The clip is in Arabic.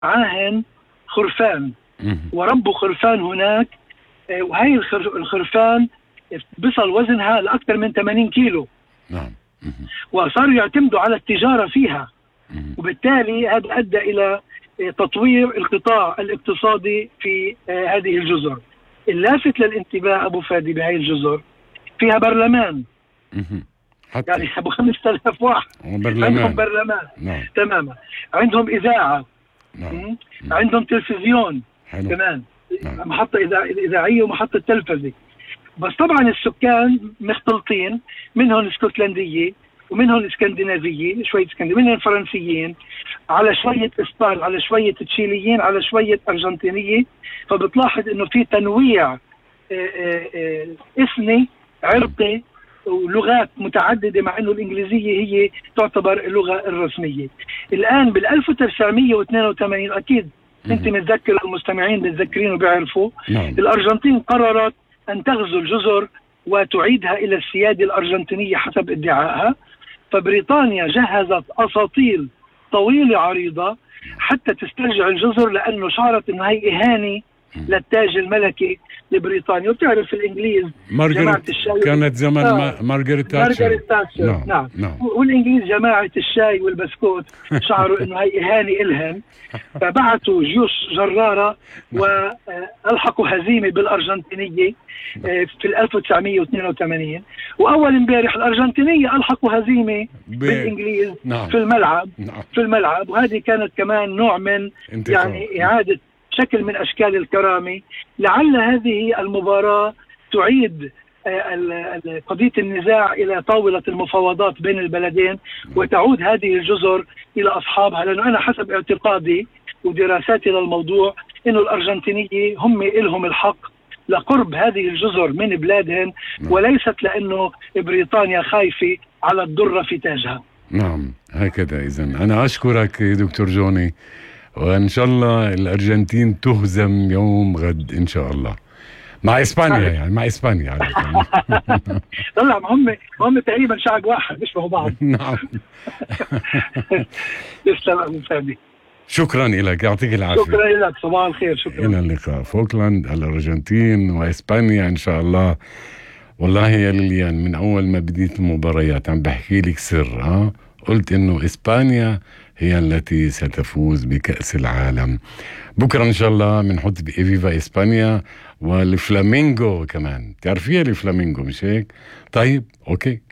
عاهن خرفان وربوا خرفان هناك، وهي الخرفان بصل وزنها لأكثر من 80 كيلو. نعم. وصاروا يعتمدوا على التجارة فيها، وبالتالي هذا أدى إلى تطوير القطاع الاقتصادي في هذه الجزر. اللافت للانتباه أبو فادي بهذه الجزر فيها برلمان، يعني أبو 5000 واحد عندهم برلمان. نعم. تماما. عندهم إذاعة. نعم. عندهم تلفزيون كمان. نعم. محطة إذاعية ومحطة تلفزي. بس طبعا السكان مختلطين، منهم اسكتلندية ومنهم اسكندنافية، شوية اسكندنافية، منهم فرنسيين، على شوية اسبان، على شوية تشيليين، على شوية أرجنتينية. فبتلاحظ انه في تنويع اثني عرقي ولغات متعددة، مع انه الانجليزية هي تعتبر اللغة الرسمية. الان بال 1982 اكيد انت متذكر، المستمعين متذكرين وبيعرفوا. الارجنتين قررت ان تغزو الجزر وتعيدها الى السيادة الارجنتينية حسب ادعائها. فبريطانيا جهزت اساطيل طويلة عريضة حتى تسترجع الجزر، لانه شعرت انه هي اهانة للتاج الملكي لبريطانيا. وبتعرف الانجليز جماعة الشاي كانت زمان مارغريت تاتشر. نعم. والانجليز جماعة الشاي والبسكوت شعروا انه هي اهانة الهم، فبعثوا جيوش جرارة والحقوا هزيمة بالارجنتينية في 1982. واول امبارح الارجنتينية الحقوا هزيمة بالانجليز في الملعب. وهذه كانت كمان نوع من يعني اعادة شكل من أشكال الكرامة. لعل هذه المباراة تعيد قضية النزاع إلى طاولة المفاوضات بين البلدين، وتعود هذه الجزر إلى أصحابها. لأنه أنا حسب اعتقادي ودراساتي للموضوع إنه الأرجنتينية هم إلهم الحق لقرب هذه الجزر من بلادهم، وليست لأنه بريطانيا خايفة على الضرة في تاجها. نعم هكذا. إذن أنا أشكرك دكتور جوني، وإن شاء الله الأرجنتين تهزم يوم غد إن شاء الله مع إسبانيا. يعني مع إسبانيا طلع هم تقريبا شعب واحد بيشبهوا بعض. نعم. تسلم أبو فادي. شكرا لك، يعطيك العافية. شكرا لك، صباح الخير. شكرا. إلى اللقاء. فوكلاند، الأرجنتين وإسبانيا إن شاء الله. والله يا ليليان من أول ما بديت المباريات عم بحكي لك سر، قلت إنه إسبانيا هي التي ستفوز بكأس العالم. بكرة إن شاء الله بنحط بإيفيفا إسبانيا والفلامينغو كمان. تعرفيها الفلامينغو مش هيك؟ طيب أوكي.